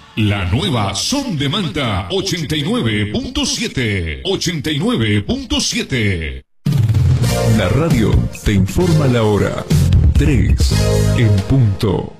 La nueva Son de Manta 89.7. 89.7. La radio te informa la hora. 3 en punto.